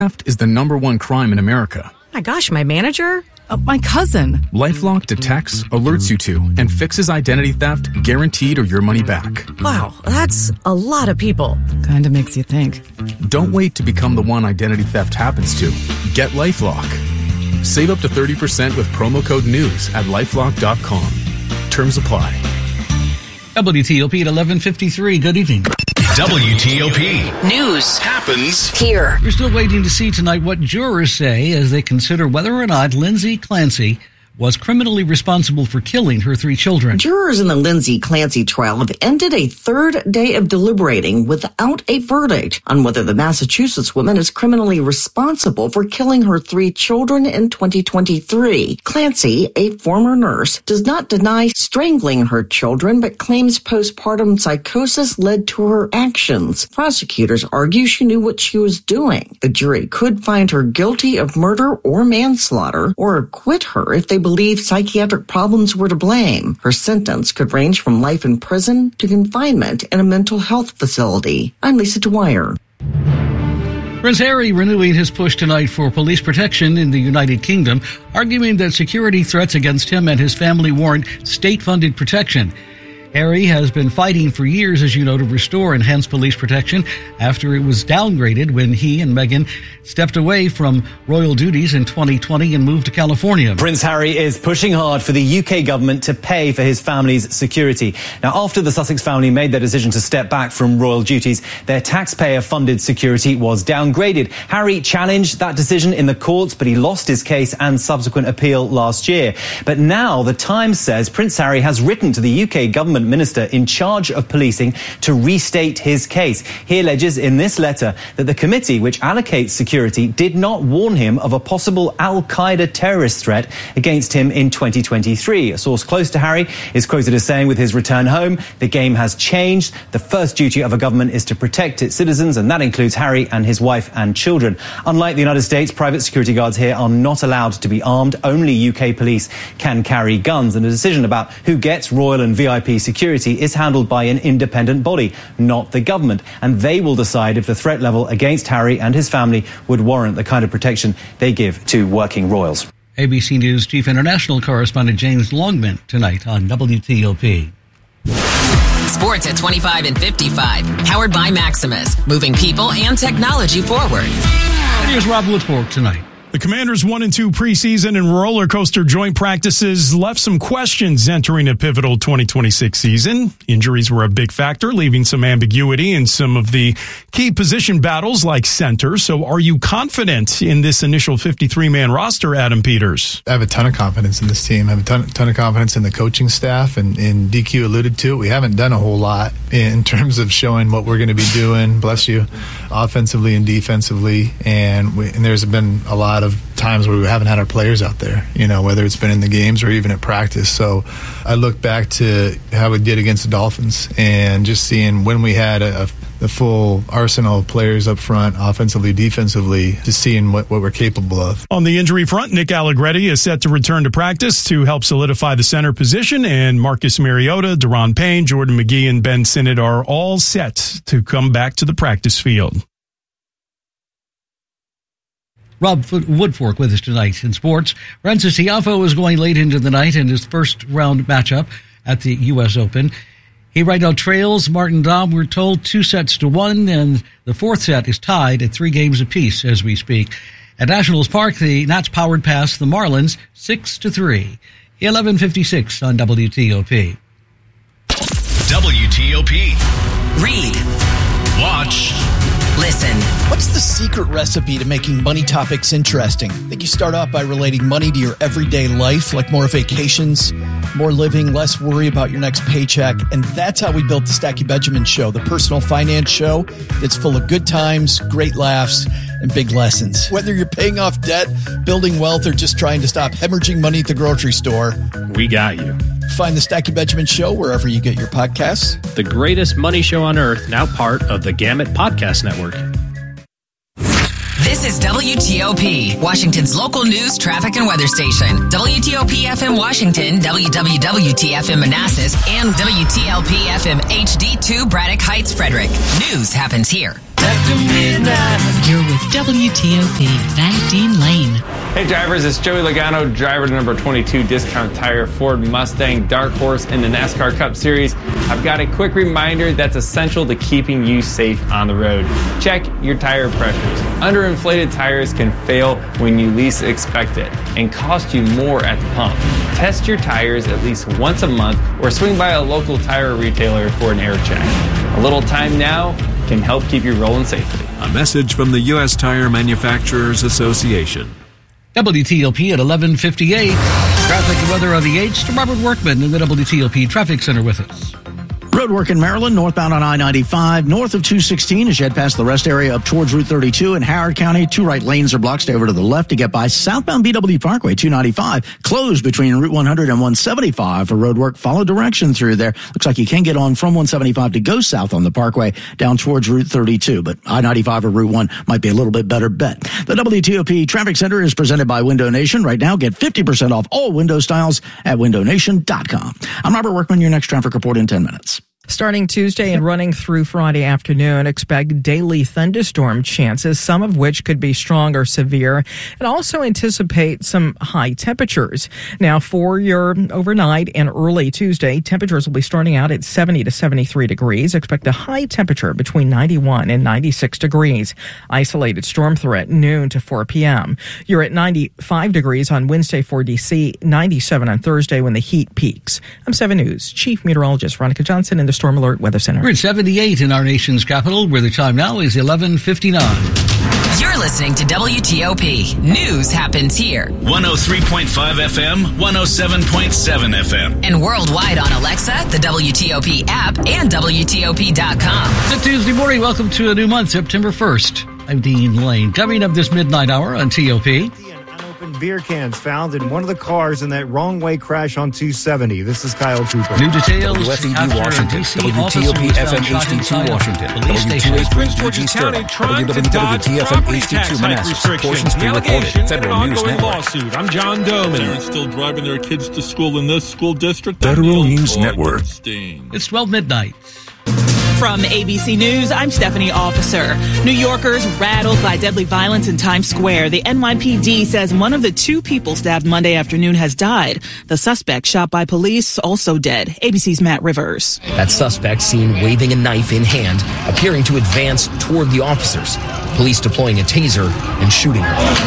Theft is the #1 crime in America. My gosh, my manager? My cousin. LifeLock detects, alerts you to, and fixes identity theft, guaranteed or your money back. Wow, that's a lot of people. Kinda makes you think. Don't wait to become the one identity theft happens to. Get LifeLock. Save up to 30% with promo code NEWS at LifeLock.com. Terms apply. WTOP at 11:53. Good evening. WTOP. News happens here. We're still waiting to see tonight what jurors say as they consider whether or not Lindsay Clancy was criminally responsible for killing her 3 children. Jurors in the Lindsay Clancy trial have ended a third day of deliberating without a verdict on whether the Massachusetts woman is criminally responsible for killing her 3 children in 2023. Clancy, a former nurse, does not deny strangling her children, but claims postpartum psychosis led to her actions. Prosecutors argue she knew what she was doing. The jury could find her guilty of murder or manslaughter, or acquit her if they believe psychiatric problems were to blame. Her sentence could range from life in prison to confinement in a mental health facility. I'm Lisa Dwyer. Prince Harry renewing his push tonight for police protection in the United Kingdom, arguing that security threats against him and his family warrant state-funded protection. Harry has been fighting for years, as you know, to restore enhanced police protection after it was downgraded when he and Meghan stepped away from royal duties in 2020 and moved to California. Prince Harry is pushing hard for the UK government to pay for his family's security. Now, after the Sussex family made their decision to step back from royal duties, their taxpayer-funded security was downgraded. Harry challenged that decision in the courts, but he lost his case and subsequent appeal last year. But now the Times says Prince Harry has written to the UK government minister in charge of policing to restate his case. He alleges in this letter that the committee which allocates security did not warn him of a possible Al-Qaeda terrorist threat against him in 2023. A source close to Harry is quoted as saying, with his return home, the game has changed. The first duty of a government is to protect its citizens, and that includes Harry and his wife and children. Unlike the United States, private security guards here are not allowed to be armed. Only UK police can carry guns, and a decision about who gets royal and VIP security is handled by an independent body, not the government, and they will decide if the threat level against Harry and his family would warrant the kind of protection they give to working royals. ABC News Chief International Correspondent James Longman tonight on WTOP. Sports at 25 and 55. Powered by Maximus. Moving people and technology forward. Here's Rob Woodfork tonight. The Commanders' 1-2 preseason and roller coaster joint practices left some questions entering a pivotal 2026 season. Injuries were a big factor, leaving some ambiguity in some of the key position battles like center. So are you confident in this initial 53-man roster, Adam Peters? I have a ton of confidence in this team. I have a ton of confidence in the coaching staff, and DQ alluded to it. We haven't done a whole lot in terms of showing what we're going to be doing, bless you, offensively and defensively. And there's been a lot of times where we haven't had our players out there, whether it's been in the games or even at practice. So I look back to how we did against the Dolphins and just seeing when we had the full arsenal of players up front, offensively, defensively, just seeing what we're capable of. On the injury front, Nick Allegretti is set to return to practice to help solidify the center position, and Marcus Mariota, Deron Payne, Jordan McGee, and Ben Sinnott are all set to come back to the practice field. Rob Woodfork with us tonight in sports. Francis Tiafoe is going late into the night in his first round matchup at the U.S. Open. He right now trails Martin Daum, we're told, 2-1, and the fourth set is tied at 3 games apiece as we speak. At Nationals Park, the Nats powered past the Marlins 6-3. 11:56 on WTOP. WTOP. Read. Watch. Listen. What's the secret recipe to making money topics interesting? I think you start off by relating money to your everyday life, like more vacations, more living, less worry about your next paycheck. And that's how we built the Stacey Benjamin Show, the personal finance show that's full of good times, great laughs, and big lessons. Whether you're paying off debt, building wealth, or just trying to stop hemorrhaging money at the grocery store, we got you. Find the Stacey Benjamin Show wherever you get your podcasts. The greatest money show on earth, now part of the Gamut Podcast Network. This is WTOP, Washington's local news, traffic, and weather station. WTOP FM Washington, WWWT FM Manassas, and WTLP FM HD2 Braddock Heights, Frederick. News happens here. to midnight. You're with WTOP, Van Dean Lane. Hey drivers, it's Joey Logano, driver to number 22 Discount Tire Ford Mustang Dark Horse in the NASCAR Cup Series. I've got a quick reminder that's essential to keeping you safe on the road. Check your tire pressures. Underinflated tires can fail when you least expect it and cost you more at the pump. Test your tires at least once a month or swing by a local tire retailer for an air check. A little time now can help keep you rolling safely. A message from the U.S. Tire Manufacturers Association. WTOP at 11:58. Traffic and weather on the 8th. Robert Workman in the WTOP Traffic Center with us. Road work in Maryland, northbound on I-95, north of 216 as you head past the rest area up towards Route 32 in Howard County. 2 right lanes are blocked. Stay over to the left to get by. Southbound BW Parkway 295 closed between Route 100 and 175 for road work. Follow direction through there. Looks like you can get on from 175 to go south on the Parkway down towards Route 32, but I-95 or Route 1 might be a little bit better bet. The WTOP Traffic Center is presented by Window Nation. Right now, get 50% off all window styles at windownation.com. I'm Robert Workman. Your next traffic report in 10 minutes. Starting Tuesday and running through Friday afternoon, expect daily thunderstorm chances, some of which could be strong or severe, and also anticipate some high temperatures. Now, for your overnight and early Tuesday, temperatures will be starting out at 70 to 73 degrees. Expect a high temperature between 91 and 96 degrees. Isolated storm threat noon to 4 p.m. You're at 95 degrees on Wednesday for D.C., 97 on Thursday when the heat peaks. I'm 7 News Chief Meteorologist Veronica Johnson in the Storm Alert Weather Center. We're at 78 in our nation's capital, where the time now is 11:59. You're listening to WTOP. News happens here. 103.5 FM, 107.7 FM. And worldwide on Alexa, the WTOP app, and WTOP.com. It's a Tuesday morning. Welcome to a new month, September 1st. I'm Dean Lane. Coming up this midnight hour on TOP. Beer cans found in one of the cars in that wrong-way crash on 270. This is Kyle Cooper. New details WFED Washington, WTOP FM HD2 Washington, WTOP Prince George's County trying to dodge property tax hike restrictions. The allegation in an ongoing lawsuit. I'm John Doman. Parents still driving their kids to school in this school district. Federal News Network. It's 12 midnight. From ABC News, I'm Stephanie Officer. New Yorkers rattled by deadly violence in Times Square. The NYPD says one of the 2 people stabbed Monday afternoon has died. The suspect shot by police also dead. ABC's Matt Rivers. That suspect seen waving a knife in hand, appearing to advance toward the officers. Police deploying a taser and shooting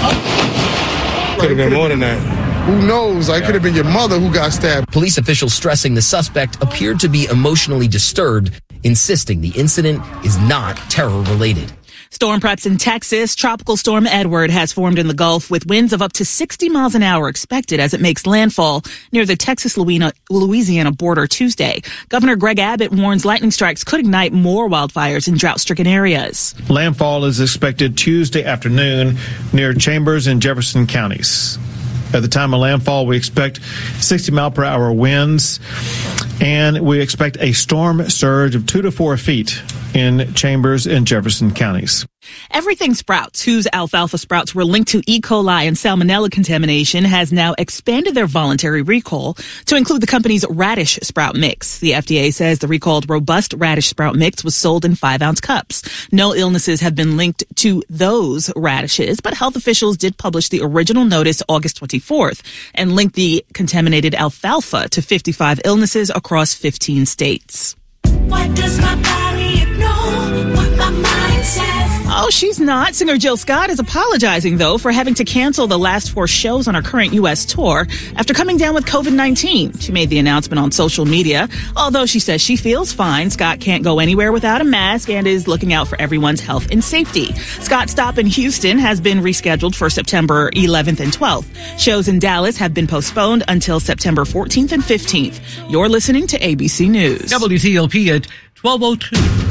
her. Could have been more than that. Who knows? I could have been your mother who got stabbed. Police officials stressing the suspect appeared to be emotionally disturbed, insisting the incident is not terror-related. Storm preps in Texas. Tropical Storm Edward has formed in the Gulf with winds of up to 60 miles an hour expected as it makes landfall near the Texas-Louisiana border Tuesday. Governor Greg Abbott warns lightning strikes could ignite more wildfires in drought-stricken areas. Landfall is expected Tuesday afternoon near Chambers and Jefferson counties. At the time of landfall, we expect 60-mile-per-hour winds, and we expect a storm surge of 2 to 4 feet in Chambers and Jefferson counties. Everything Sprouts, whose alfalfa sprouts were linked to E. coli and salmonella contamination, has now expanded their voluntary recall to include the company's radish sprout mix. The FDA says the recalled robust radish sprout mix was sold in 5-ounce cups. No illnesses have been linked to those radishes, but health officials did publish the original notice August 24th and linked the contaminated alfalfa to 55 illnesses across 15 states. Why does my body ignore what my mind says? Oh, she's not. Singer Jill Scott is apologizing, though, for having to cancel the last 4 shows on her current U.S. tour after coming down with COVID-19. She made the announcement on social media. Although she says she feels fine, Scott can't go anywhere without a mask and is looking out for everyone's health and safety. Scott's stop in Houston has been rescheduled for September 11th and 12th. Shows in Dallas have been postponed until September 14th and 15th. You're listening to ABC News. WTOP at 12:02.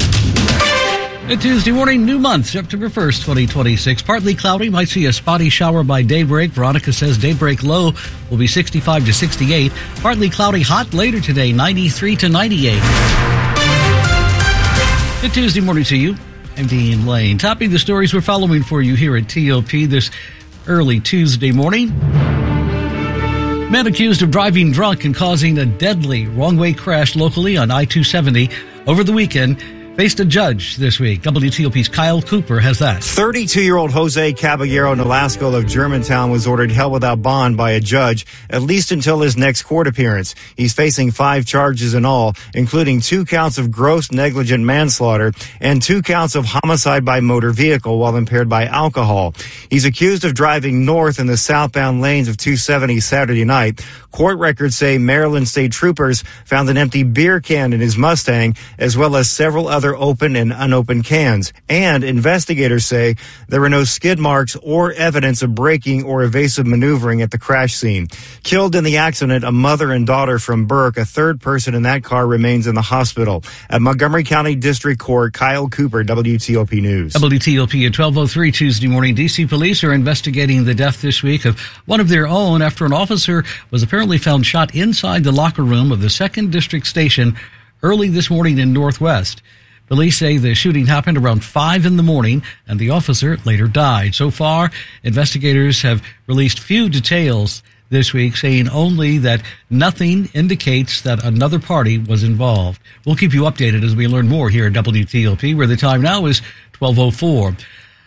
A Tuesday morning, new month, September 1st, 2026. Partly cloudy, might see a spotty shower by daybreak. Veronica says daybreak low will be 65 to 68. Partly cloudy, hot later today, 93 to 98. A Tuesday morning to you. I'm Dean Lane. Topping the stories we're following for you here at TOP this early Tuesday morning. Man accused of driving drunk and causing a deadly wrong-way crash locally on I-270 over the weekend faced a judge this week. WTOP's Kyle Cooper has that. 32-year-old Jose Caballero Nolasco of Germantown was ordered held without bond by a judge, at least until his next court appearance. He's facing 5 charges in all, including 2 counts of gross negligent manslaughter and 2 counts of homicide by motor vehicle while impaired by alcohol. He's accused of driving north in the southbound lanes of 270 Saturday night. Court records say Maryland state troopers found an empty beer can in his Mustang, as well as several other open and unopened cans. And investigators say there were no skid marks or evidence of braking or evasive maneuvering at the crash scene. Killed in the accident, a mother and daughter from Burke. A third person in that car remains in the hospital. At Montgomery County District Court, Kyle Cooper, WTOP News. WTOP at 12:03 Tuesday morning. D.C. police are investigating the death this week of one of their own after an officer was apparently found shot inside the locker room of the 2nd District Station early this morning in Northwest. Police say the shooting happened around 5 in the morning and the officer later died. So far, investigators have released few details this week, saying only that nothing indicates that another party was involved. We'll keep you updated as we learn more here at WTOP, where the time now is 12:04.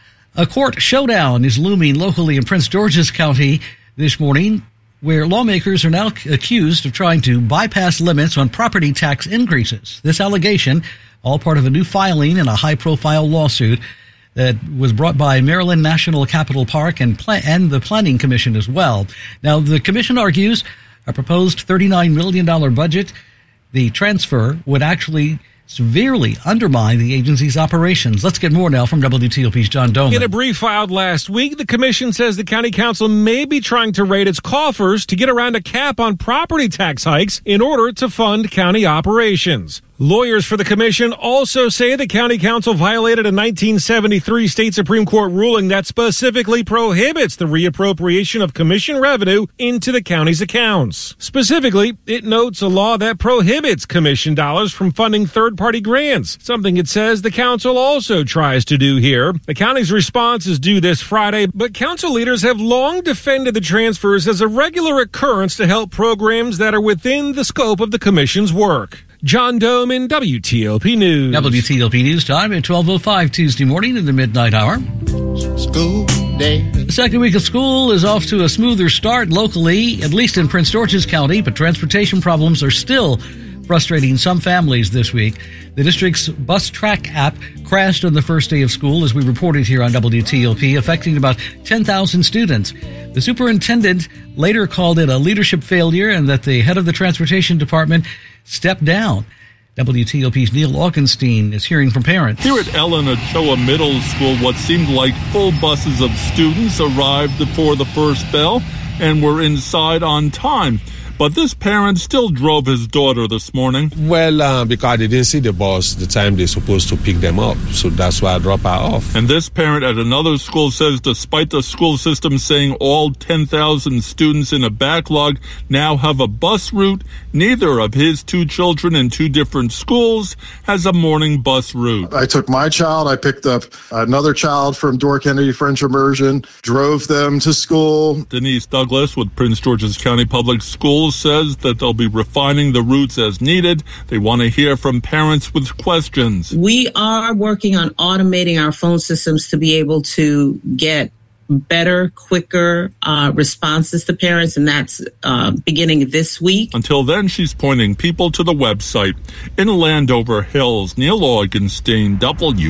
A court showdown is looming locally in Prince George's County this morning, where lawmakers are now accused of trying to bypass limits on property tax increases. This allegation, all part of a new filing in a high-profile lawsuit that was brought by Maryland National Capital Park and the Planning Commission as well. Now, the commission argues a proposed $39 million budget, the transfer, would actually severely undermine the agency's operations. Let's get more now from WTOP's John Doman. In a brief filed last week, the commission says the county council may be trying to raid its coffers to get around a cap on property tax hikes in order to fund county operations. Lawyers for the commission also say the county council violated a 1973 state Supreme Court ruling that specifically prohibits the reappropriation of commission revenue into the county's accounts. Specifically, it notes a law that prohibits commission dollars from funding third-party grants, something it says the council also tries to do here. The county's response is due this Friday, but council leaders have long defended the transfers as a regular occurrence to help programs that are within the scope of the commission's work. John Doman, WTOP News. WTOP News time at 12:05 Tuesday morning in the midnight hour. School day. The second week of school is off to a smoother start locally, at least in Prince George's County, but transportation problems are still frustrating some families this week. The district's bus track app crashed on the first day of school, as we reported here on WTOP, affecting about 10,000 students. The superintendent later called it a leadership failure and that the head of the transportation department stepped down. WTOP's Neil Augenstein is hearing from parents. Here at Ellen Ochoa Middle School, what seemed like full buses of students arrived before the first bell and were inside on time. But this parent still drove his daughter this morning. Well, because they didn't see the bus the time they're supposed to pick them up. So that's why I dropped her off. And this parent at another school says despite the school system saying all 10,000 students in a backlog now have a bus route, neither of his 2 children in 2 different schools has a morning bus route. I took my child, I picked up another child from Door Kennedy French Immersion, drove them to school. Denise Douglas with Prince George's County Public Schools says that they'll be refining the routes as needed. They want to hear from parents with questions. We are working on automating our phone systems to be able to get better, quicker responses to parents, and that's beginning this week. Until then, she's pointing people to the website. In Landover Hills, Neil Augenstein,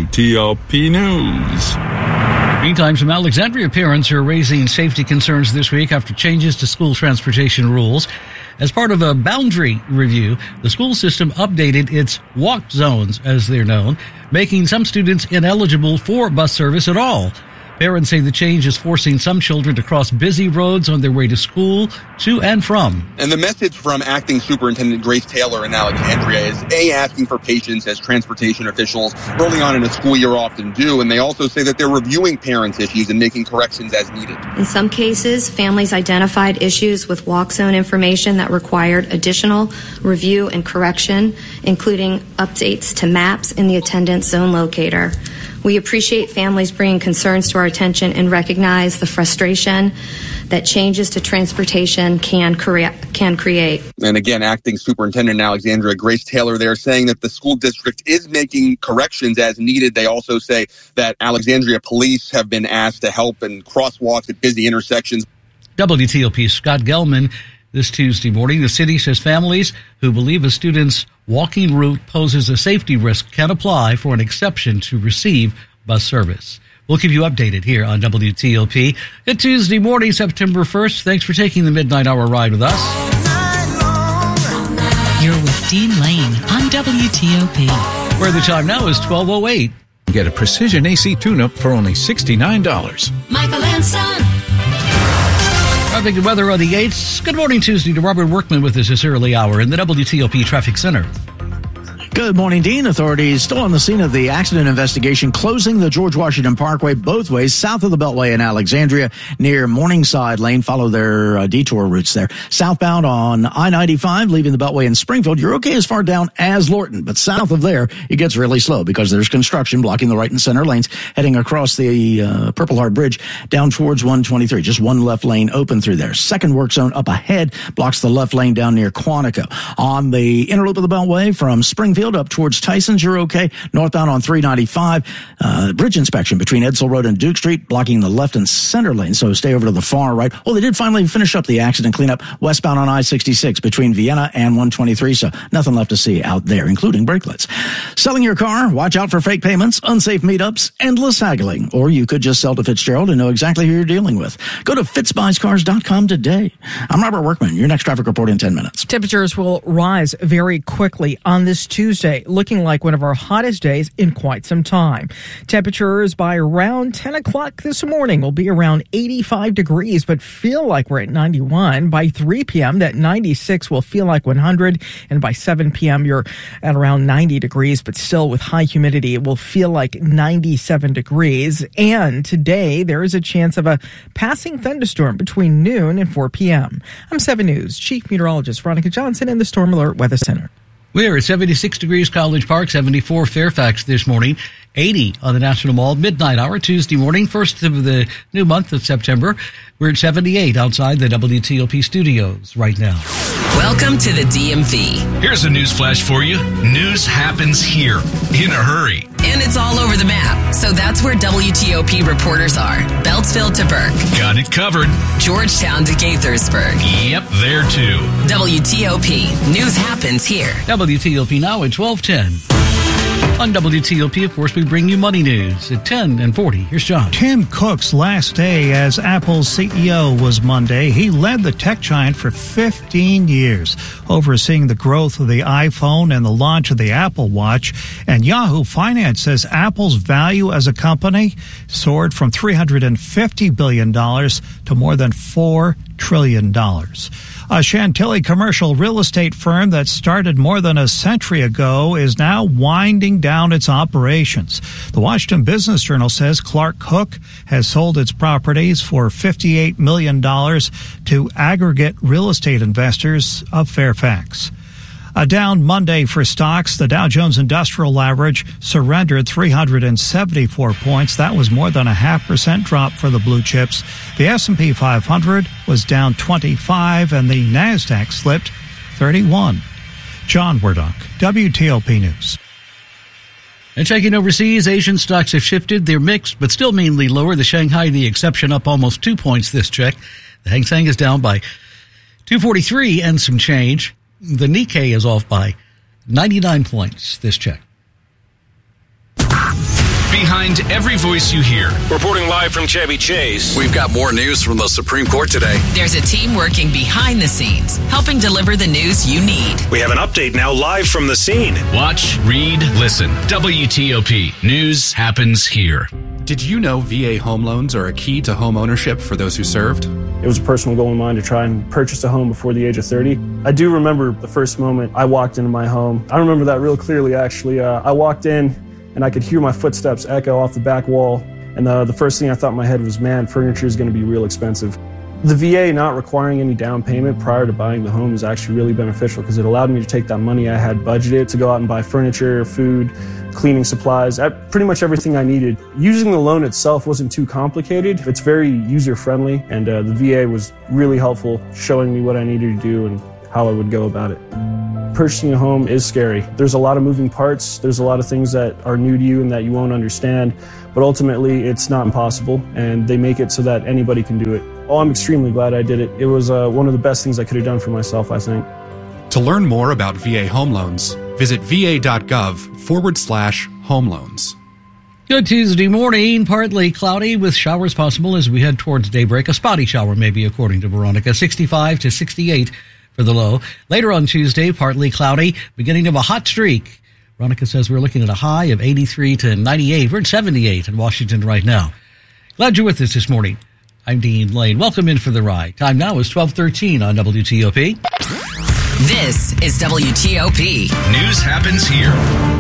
WTOP News. Meantime, some Alexandria parents are raising safety concerns this week after changes to school transportation rules. As part of a boundary review, the school system updated its walk zones, as they're known, making some students ineligible for bus service at all. Parents say the change is forcing some children to cross busy roads on their way to school, to and from. And the message from Acting Superintendent Grace Taylor in Alexandria is asking for patience, as transportation officials early on in a school year often do. And they also say that they're reviewing parents' issues and making corrections as needed. In some cases, families identified issues with walk zone information that required additional review and correction, including updates to maps in the attendance zone locator. We appreciate families bringing concerns to our attention and recognize the frustration that changes to transportation can create. And again, Acting Superintendent Alexandria Grace Taylor there saying that the school district is making corrections as needed. They also say that Alexandria police have been asked to help in crosswalks at busy intersections. WTOP's Scott Gelman. This Tuesday morning, the city says families who believe a student's walking route poses a safety risk can apply for an exception to receive bus service. We'll keep you updated here on WTOP. Good Tuesday morning, September 1st. Thanks for taking the midnight hour ride with us. You're with Dean Lane on WTOP. Where the time now is 12:08. Get a precision AC tune-up for only $69. Michael and Son. Traffic and weather on the 8th. Good morning, Tuesday, to Robert Workman with us this early hour in the WTOP Traffic Center. Good morning, Dean. Authorities still on the scene of the accident investigation, closing the George Washington Parkway both ways, south of the Beltway in Alexandria near Morningside Lane. Follow their detour routes there. Southbound on I-95, leaving the Beltway in Springfield, you're okay as far down as Lorton, but south of there, it gets really slow because there's construction blocking the right and center lanes heading across the Purple Heart Bridge down towards 123. Just one left lane open through there. Second work zone up ahead blocks the left lane down near Quantico. On the inner loop of the Beltway from Springfield up towards Tyson's, you're okay. Northbound on 395, bridge inspection between Edsel Road and Duke Street, blocking the left and center lane, so stay over to the far right. Well, they did finally finish up the accident cleanup westbound on I-66 between Vienna and 123, so nothing left to see out there, including brakelets. Selling your car? Watch out for fake payments, unsafe meetups, endless haggling. Or you could just sell to Fitzgerald and know exactly who you're dealing with. Go to fitzbuyscars.com today. I'm Robert Workman. Your next traffic report in 10 minutes. Temperatures will rise very quickly on this Tuesday, looking like one of our hottest days in quite some time. Temperatures by around 10 o'clock this morning will be around 85 degrees, but feel like we're at 91. By 3 p.m., that 96 will feel like 100. And by 7 p.m., you're at around 90 degrees, but still with high humidity, it will feel like 97 degrees. And today, there is a chance of a passing thunderstorm between noon and 4 p.m. I'm 7 News Chief Meteorologist Veronica Johnson in the Storm Alert Weather Center. We're at 76 degrees College Park, 74 Fairfax this morning, 80 on the National Mall, midnight hour, Tuesday morning, first of the new month of September. We're at 78 outside the WTOP studios right now. Welcome to the DMV. Here's a news flash for you. News happens here in a hurry. And it's all over the map. So that's where WTOP reporters are. Beltsville to Burke. Got it covered. Georgetown to Gaithersburg. Yep, there too. WTOP. News happens here. WTOP now at 12:10. On WTOP, of course, we bring you money news at 10 and 40. Here's John. Tim Cook's last day as Apple's CEO was Monday. He led the tech giant for 15 years, overseeing the growth of the iPhone and the launch of the Apple Watch. And Yahoo Finance says Apple's value as a company soared from $350 billion to more than $4 trillion. A Chantilly commercial real estate firm that started more than a century ago is now winding down its operations. The Washington Business Journal says Clark Cook has sold its properties for $58 million to aggregate real estate investors of Fairfax. A down Monday for stocks. The Dow Jones Industrial Average surrendered 374 points. That was more than a 0.5% drop for the blue chips. The S&P 500 was down 25, and the NASDAQ slipped 31. John Wardock, WTOP News. And checking overseas, Asian stocks have shifted. They're mixed, but still mainly lower. The Shanghai, the exception, up almost 2 points this check. The Hang Seng is down by 243 and some change. The Nikkei is off by 99 points this check. Behind every voice you hear. Reporting live from Chevy Chase. We've got more news from the Supreme Court today. There's a team working behind the scenes, helping deliver the news you need. We have an update now live from the scene. Watch, read, listen. WTOP. News happens here. Did you know VA home loans are a key to home ownership for those who served? It was a personal goal of mine to try and purchase a home before the age of 30. I do remember the first moment I walked into my home. I remember that real clearly, actually. I walked in and I could hear my footsteps echo off the back wall. And the first thing I thought in my head was, man, furniture is going to be real expensive. The VA not requiring any down payment prior to buying the home is actually really beneficial because it allowed me to take that money I had budgeted to go out and buy furniture, food, cleaning supplies, pretty much everything I needed. Using the loan itself wasn't too complicated. It's very user-friendly, and the VA was really helpful showing me what I needed to do and how I would go about it. Purchasing a home is scary. There's a lot of moving parts. There's a lot of things that are new to you and that you won't understand, but ultimately it's not impossible, and they make it so that anybody can do it. Oh, I'm extremely glad I did it. It was one of the best things I could have done for myself, I think. To learn more about VA home loans, visit va.gov/home loans. Good Tuesday morning. Partly cloudy with showers possible as we head towards daybreak. A spotty shower maybe, according to Veronica. 65 to 68 for the low. Later on Tuesday, partly cloudy, beginning of a hot streak. Veronica says we're looking at a high of 83 to 98. We're at 78 in Washington right now. Glad you're with us this morning. I'm Dean Lane. Welcome in for the ride. Time now is 12:13 on WTOP. This is WTOP. News happens here.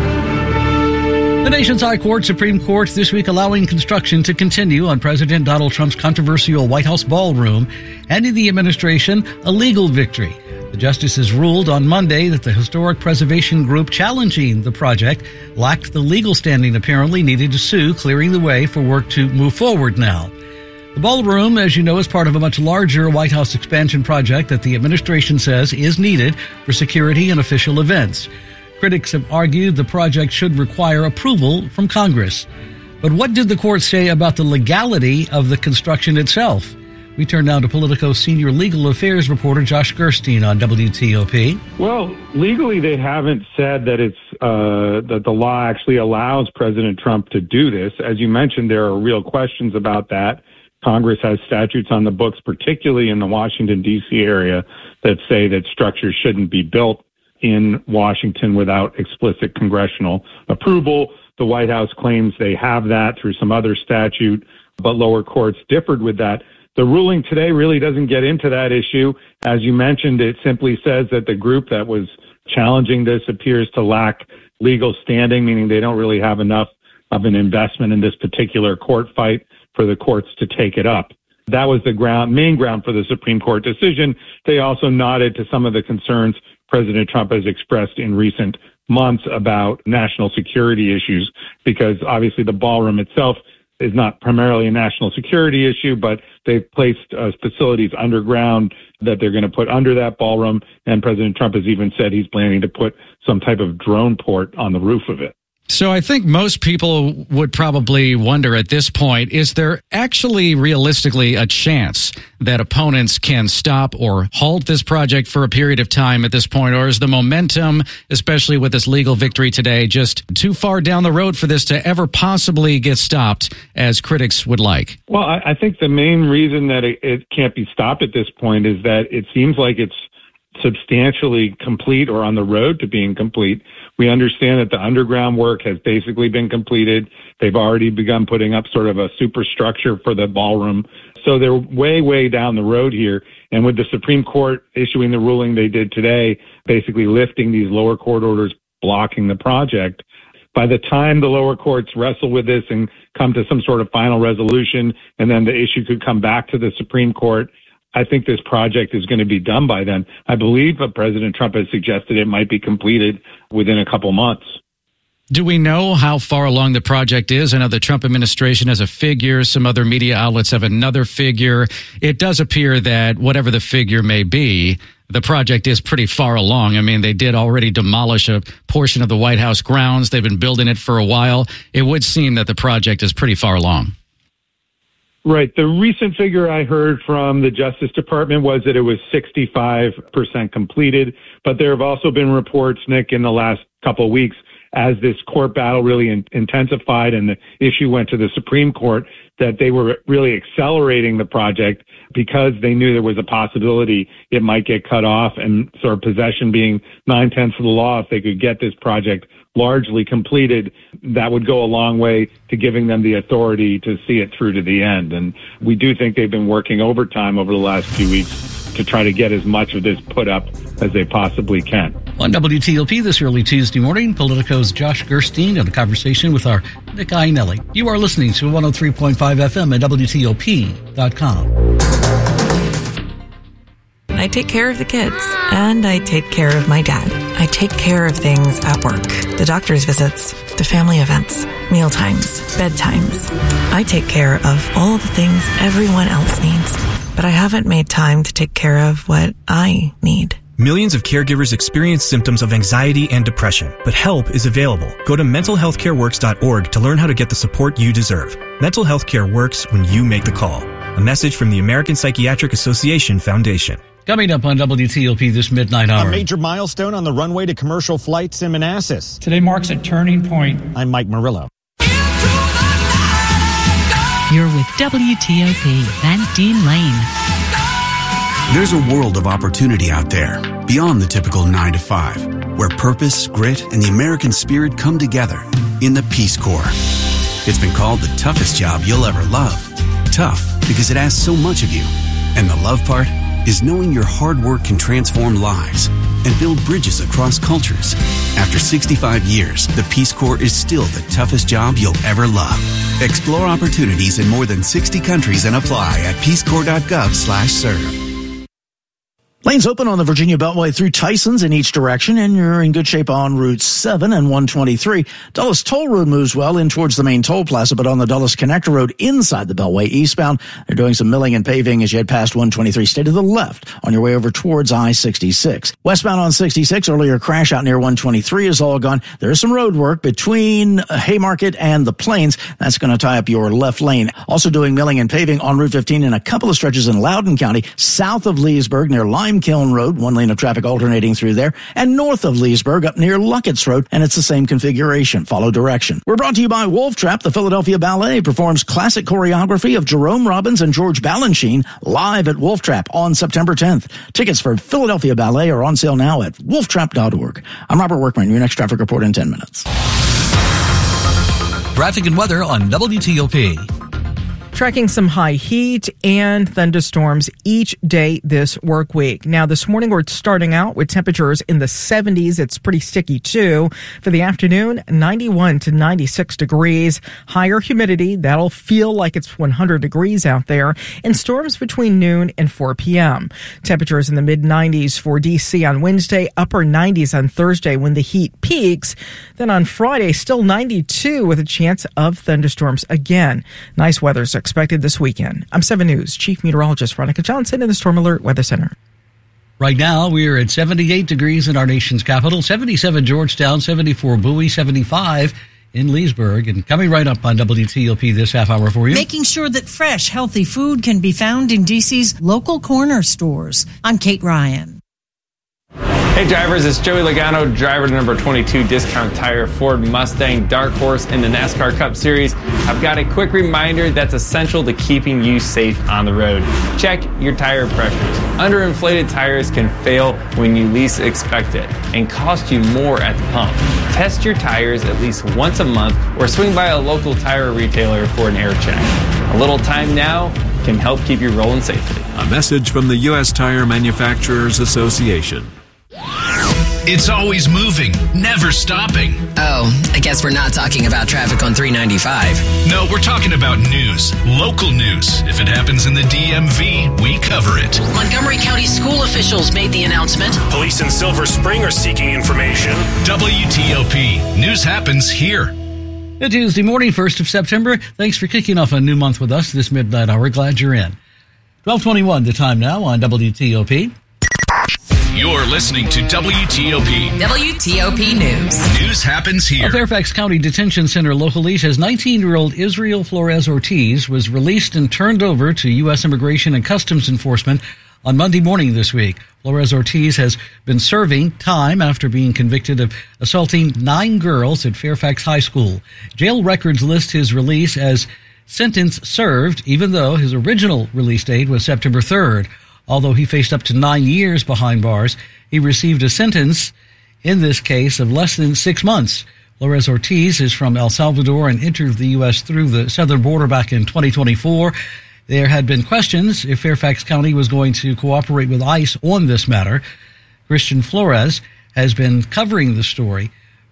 The nation's High Court, Supreme Court, this week allowing construction to continue on President Donald Trump's controversial White House ballroom, handing the administration a legal victory. The justices ruled on Monday that the historic preservation group challenging the project lacked the legal standing apparently needed to sue, clearing the way for work to move forward now. The ballroom, as you know, is part of a much larger White House expansion project that the administration says is needed for security and official events. Critics have argued the project should require approval from Congress. But what did the court say about the legality of the construction itself? We turn now to Politico senior legal affairs reporter Josh Gerstein on WTOP. Well, legally they haven't said that it's that the law actually allows President Trump to do this. As you mentioned, there are real questions about that. Congress has statutes on the books, particularly in the Washington, D.C. area, that say that structures shouldn't be built in Washington without explicit congressional approval. The White House claims they have that through some other statute, but lower courts differed with that. The ruling today really doesn't get into that issue. As you mentioned, it simply says that the group that was challenging this appears to lack legal standing, meaning they don't really have enough of an investment in this particular court fight for the courts to take it up. That was the main ground for the Supreme Court decision. They also nodded to some of the concerns President Trump has expressed in recent months about national security issues, because obviously the ballroom itself is not primarily a national security issue, but they've placed facilities underground that they're going to put under that ballroom. And President Trump has even said he's planning to put some type of drone port on the roof of it. So I think most people would probably wonder at this point, is there actually realistically a chance that opponents can stop or halt this project for a period of time at this point? Or is the momentum, especially with this legal victory today, just too far down the road for this to ever possibly get stopped as critics would like? Well, I think the main reason that it can't be stopped at this point is that it seems like it's substantially complete or on the road to being complete. We understand that the underground work has basically been completed. They've already begun putting up sort of a superstructure for the ballroom. So they're way, way down the road here. And with the Supreme Court issuing the ruling they did today, basically lifting these lower court orders blocking the project, by the time the lower courts wrestle with this and come to some sort of final resolution, and then the issue could come back to the Supreme Court, I think this project is going to be done by then. I believe President Trump has suggested it might be completed within a couple months. Do we know how far along the project is? I know the Trump administration has a figure. Some other media outlets have another figure. It does appear that whatever the figure may be, the project is pretty far along. I mean, they did already demolish a portion of the White House grounds. They've been building it for a while. It would seem that the project is pretty far along. Right. The recent figure I heard from the Justice Department was that it was 65% completed. But there have also been reports, Nick, in the last couple of weeks, as this court battle really intensified and the issue went to the Supreme Court, that they were really accelerating the project because they knew there was a possibility it might get cut off, and sort of possession being 9/10 of the law. If they could get this project largely completed, that would go a long way to giving them the authority to see it through to the end. And we do think they've been working overtime over the last few weeks to try to get as much of this put up as they possibly can. On WTOP this early Tuesday morning, Politico's Josh Gerstein in a conversation with our Nick Iannelli. You are listening to 103.5 FM at WTOP.com. I take care of the kids, and I take care of my dad. I take care of things at work, the doctor's visits, the family events, mealtimes, bedtimes. I take care of all the things everyone else needs, but I haven't made time to take care of what I need. Millions of caregivers experience symptoms of anxiety and depression, but help is available. Go to mentalhealthcareworks.org to learn how to get the support you deserve. Mental health care works when you make the call. A message from the American Psychiatric Association Foundation. Coming up on WTOP this midnight hour. A major milestone on the runway to commercial flights in Manassas. Today marks a turning point. I'm Mike Murillo. You're with WTOP and Dean Lane. There's a world of opportunity out there, beyond the typical 9 to 5, where purpose, grit, and the American spirit come together in the Peace Corps. It's been called the toughest job you'll ever love. Tough because it asks so much of you. And the love part is knowing your hard work can transform lives and build bridges across cultures. After 65 years, the Peace Corps is still the toughest job you'll ever love. Explore opportunities in more than 60 countries and apply at peacecorps.gov/serve. Lanes open on the Virginia Beltway through Tysons in each direction, and you're in good shape on Route 7 and 123. Dulles Toll Road moves well in towards the main toll plaza, but on the Dulles Connector Road inside the Beltway eastbound, they're doing some milling and paving as you head past 123. Stay to the left on your way over towards I-66. Westbound on 66, earlier crash out near 123 is all gone. There is some road work between Haymarket and the Plains. That's going to tie up your left lane. Also doing milling and paving on Route 15 in a couple of stretches in Loudoun County, south of Leesburg near Lime Kiln Road, one lane of traffic alternating through there, and north of Leesburg up near Luckett's Road, and it's the same configuration. Follow direction. We're brought to you by Wolf Trap. The Philadelphia Ballet performs classic choreography of Jerome Robbins and George Balanchine live at Wolf Trap on September 10th. Tickets for Philadelphia Ballet are on sale now at wolftrap.org. I'm Robert Workman, your next traffic report in 10 minutes. Traffic and weather on WTOP. Tracking some high heat and thunderstorms each day this work week. Now, this morning we're starting out with temperatures in the 70s. It's pretty sticky, too. For the afternoon, 91 to 96 degrees. Higher humidity. That'll feel like it's 100 degrees out there. And storms between noon and 4 p.m. Temperatures in the mid-90s for D.C. on Wednesday, upper 90s on Thursday when the heat peaks. Then on Friday, still 92 with a chance of thunderstorms again. Nice weather's expected this weekend. I'm 7 News Chief Meteorologist Veronica Johnson in the Storm Alert Weather Center. Right now, we're at 78 degrees in our nation's capital, 77 Georgetown, 74 Bowie, 75 in Leesburg. And coming right up on WTOP this half hour for you. Making sure that fresh, healthy food can be found in D.C.'s local corner stores. I'm Kate Ryan. Hey drivers, it's Joey Logano, driver number 22 Discount Tire Ford Mustang Dark Horse in the NASCAR Cup Series. I've got a quick reminder that's essential to keeping you safe on the road. Check your tire pressures. Underinflated tires can fail when you least expect it and cost you more at the pump. Test your tires at least once a month or swing by a local tire retailer for an air check. A little time now can help keep you rolling safely. A message from the U.S. Tire Manufacturers Association. It's always moving, never stopping. Oh, I guess we're not talking about traffic on 395. No, we're talking about news, local news. If it happens in the DMV, we cover it. Montgomery County school officials made the announcement. Police in Silver Spring are seeking information. WTOP. News happens here. It's Tuesday morning, 1st of September. Thanks for kicking off a new month with us this midnight hour. Glad you're in. 12:21 the time now on WTOP. You're listening to WTOP. WTOP News. News happens here. A Fairfax County Detention Center locally says 19-year-old Israel Flores Ortiz was released and turned over to U.S. Immigration and Customs Enforcement on Monday morning this week. Flores Ortiz has been serving time after being convicted of assaulting 9 girls at Fairfax High School. Jail records list his release as sentence served, even though his original release date was September 3rd. Although he faced up to 9 years behind bars, he received a sentence in this case of less than 6 months. Flores Ortiz is from El Salvador and entered the U.S. through the southern border back in 2024. There had been questions if Fairfax County was going to cooperate with ICE on this matter. Christian Flores has been covering the story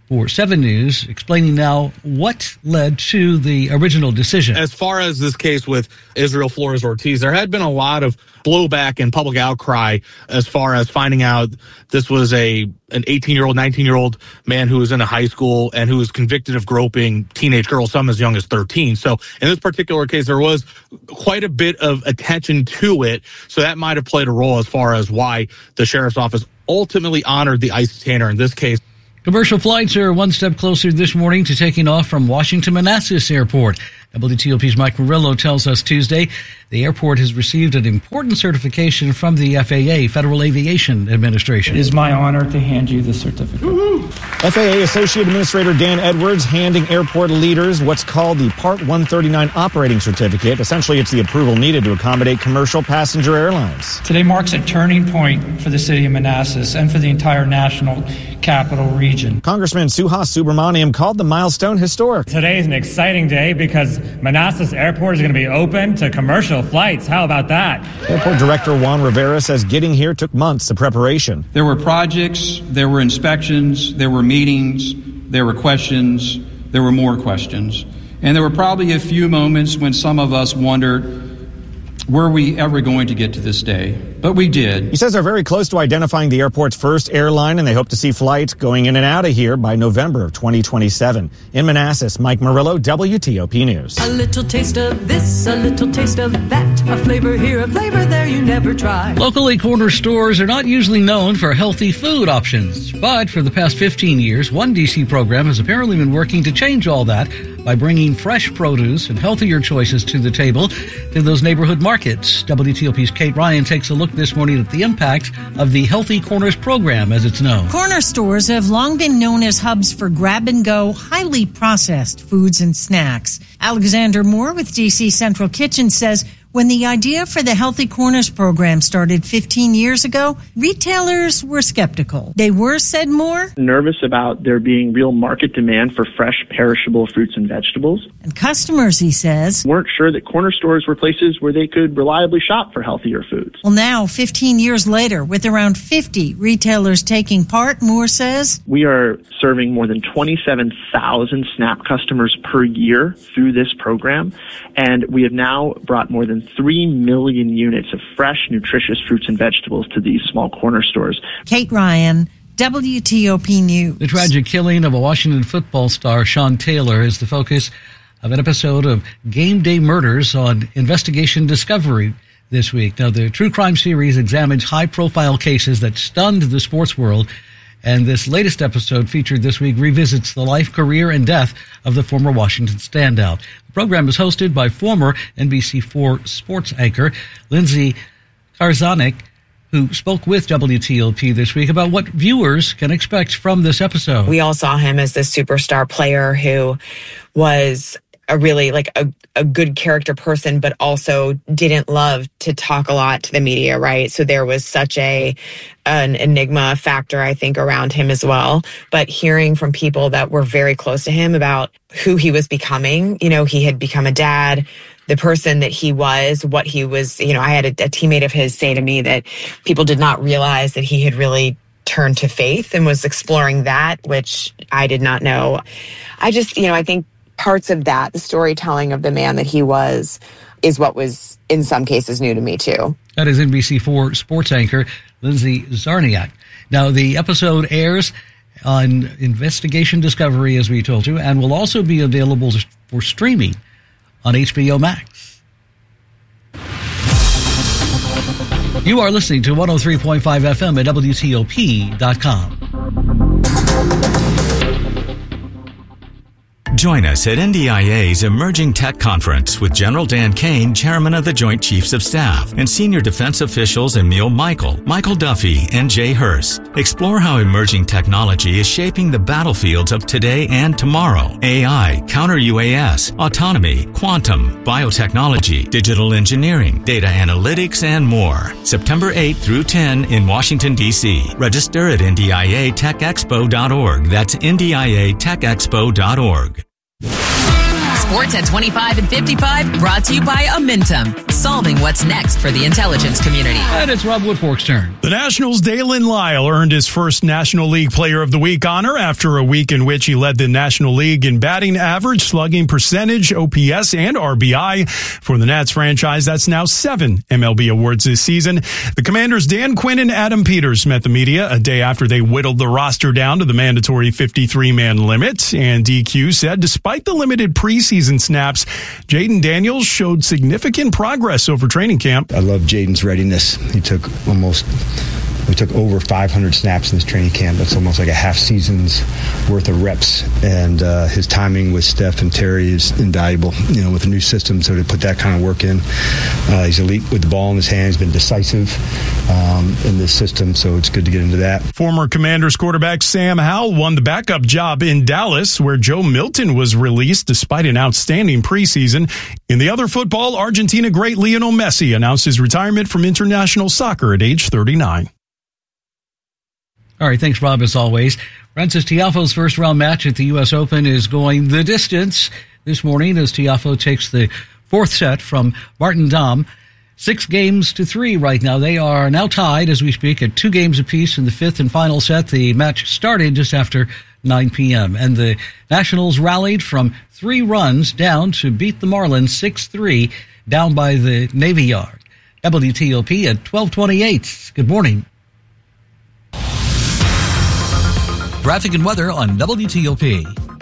for 7 News, explaining now what led to the original decision. As far as this case with Israel Flores-Ortiz, there had been a lot of blowback and public outcry as far as finding out this was an 18-year-old, 19-year-old man who was in a high school and who was convicted of groping teenage girls, some as young as 13. So in this particular case, there was quite a bit of attention to it. So that might have played a role as far as why the sheriff's office ultimately honored the ICE detainer in this case. Commercial flights are one step closer this morning to taking off from Washington Manassas Airport. WTOP's Mike Murillo tells us Tuesday the airport has received an important certification from the FAA, Federal Aviation Administration. It is my honor to hand you the certificate. Woo-hoo. FAA Associate Administrator Dan Edwards handing airport leaders what's called the Part 139 Operating Certificate. Essentially, it's the approval needed to accommodate commercial passenger airlines. Today marks a turning point for the city of Manassas and for the entire national capital region. Congressman Suhas Subramaniam called the milestone historic. Today is an exciting day because Manassas Airport is going to be open to commercial flights. How about that? Airport Director Juan Rivera says getting here took months of preparation. There were projects, there were inspections, there were meetings, there were questions, there were more questions. And there were probably a few moments when some of us wondered, were we ever going to get to this day? But we did. He says they're very close to identifying the airport's first airline, and they hope to see flights going in and out of here by November of 2027. In Manassas, Mike Murillo, WTOP News. A little taste of this, a little taste of that, a flavor here, a flavor there you never tried. Locally, corner stores are not usually known for healthy food options, but for the past 15 years, one D.C. program has apparently been working to change all that by bringing fresh produce and healthier choices to the table in those neighborhood markets. WTOP's Kate Ryan takes a look this morning at the impact of the Healthy Corners program, as it's known. Corner stores have long been known as hubs for grab-and-go, highly processed foods and snacks. Alexander Moore with DC Central Kitchen says when the idea for the Healthy Corners program started 15 years ago, retailers were skeptical. They were, said Moore, nervous about there being real market demand for fresh, perishable fruits and vegetables. And customers, he says, weren't sure that corner stores were places where they could reliably shop for healthier foods. Well, now, 15 years later, with around 50 retailers taking part, Moore says, we are serving more than 27,000 SNAP customers per year through this program, and we have now brought more than 3 million units of fresh, nutritious fruits and vegetables to these small corner stores. Kate Ryan, WTOP News. The tragic killing of a Washington football star, Sean Taylor, is the focus of an episode of Game Day Murders on Investigation Discovery this week. Now, the true crime series examines high-profile cases that stunned the sports world, and this latest episode featured this week revisits the life, career, and death of the former Washington standout. The program is hosted by former NBC4 sports anchor Lindsay Karzanik, who spoke with WTOP this week about what viewers can expect from this episode. We all saw him as this superstar player who was a really a good character person, but also didn't love to talk a lot to the media, right? So there was such an enigma factor, I think, around him as well. But hearing from people that were very close to him about who he was becoming, he had become a dad, the person that he was, what he was, I had a teammate of his say to me that people did not realize that he had really turned to faith and was exploring that, which I did not know. I just, I think parts of that, the storytelling of the man that he was, is what was in some cases new to me too. That is NBC4 sports anchor Lindsay Czarniak. Now, the episode airs on Investigation Discovery, as we told you, and will also be available for streaming on HBO Max. You are listening to 103.5 FM at WTOP.com. Join us at NDIA's Emerging Tech Conference with General Dan Kane, Chairman of the Joint Chiefs of Staff, and Senior Defense Officials Emil Michael, Michael Duffy, and Jay Hurst. Explore how emerging technology is shaping the battlefields of today and tomorrow. AI, counter-UAS, autonomy, quantum, biotechnology, digital engineering, data analytics, and more. September 8 through 10 in Washington, D.C. Register at NDIATechExpo.org. That's NDIATechExpo.org. Sports at 25 and 55, brought to you by Amentum, solving what's next for the intelligence community. And it's Rob Woodfork's turn. The Nationals' Dalen Lyle earned his first National League Player of the Week honor after a week in which he led the National League in batting average, slugging percentage, OPS, and RBI. For the Nats franchise, that's now 7 MLB awards this season. The Commanders' Dan Quinn and Adam Peters met the media a day after they whittled the roster down to the mandatory 53-man limit. And DQ said despite the limited preseason snaps, Jaden Daniels showed significant progress over training camp. I love Jaden's readiness. We took over 500 snaps in this training camp. That's almost like a half season's worth of reps. And his timing with Steph and Terry is invaluable, with a new system. So to put that kind of work in, he's elite with the ball in his hands, been decisive in this system. So it's good to get into that. Former Commanders quarterback Sam Howell won the backup job in Dallas, where Joe Milton was released despite an outstanding preseason. In the other football, Argentina great Lionel Messi announced his retirement from international soccer at age 39. All right, thanks, Rob, as always. Frances Tiafoe's first-round match at the U.S. Open is going the distance this morning as Tiafoe takes the fourth set from Martin Daum. 6-3 right now. They are now tied, as we speak, at 2 games apiece in the fifth and final set. The match started just after 9 p.m., and the Nationals rallied from 3 runs down to beat the Marlins 6-3 down by the Navy Yard. WTOP at 12:28. Good morning. Traffic and weather on WTOP.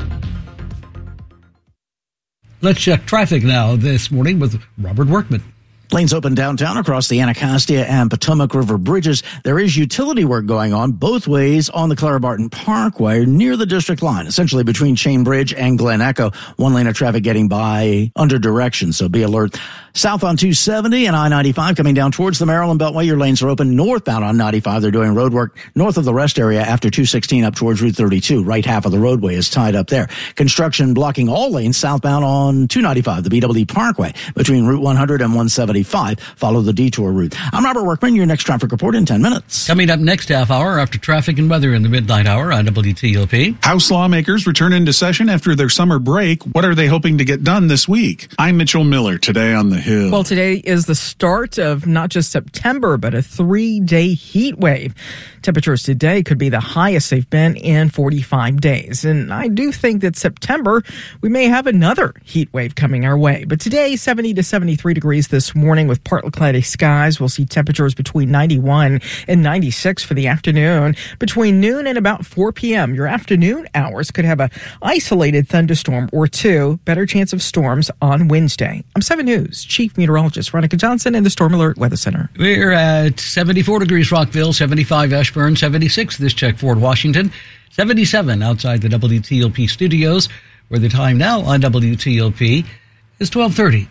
Let's check traffic now this morning with Robert Workman. Lanes open downtown across the Anacostia and Potomac River bridges. There is utility work going on both ways on the Clara Barton Parkway near the district line, essentially between Chain Bridge and Glen Echo. 1 lane of traffic getting by under direction, so be alert. South on 270 and I-95 coming down towards the Maryland Beltway. Your lanes are open. Northbound on 95, they're doing road work north of the rest area after 216 up towards Route 32. Right half of the roadway is tied up there. Construction blocking all lanes southbound on 295, the BW Parkway, between Route 100 and 175. Follow the detour route. I'm Robert Workman. Your next traffic report in 10 minutes. Coming up next half hour after traffic and weather in the midnight hour on WTOP. House lawmakers return into session after their summer break. What are they hoping to get done this week? I'm Mitchell Miller, today on the Hill. Well, today is the start of not just September, but a 3-day heat wave. Temperatures today could be the highest they've been in 45 days. And I do think that September, we may have another heat wave coming our way. But today, 70 to 73 degrees this morning with partly cloudy skies. We'll see temperatures between 91 and 96 for the afternoon. Between noon and about 4 p.m., your afternoon hours could have an isolated thunderstorm or 2. Better chance of storms on Wednesday. I'm 7 News Chief Meteorologist Veronica Johnson in the Storm Alert Weather Center. We're at 74 degrees Rockville, 75 Ashburn, 76 this check Fort Washington, 77 outside the WTOP studios, where the time now on WTOP is 12:30.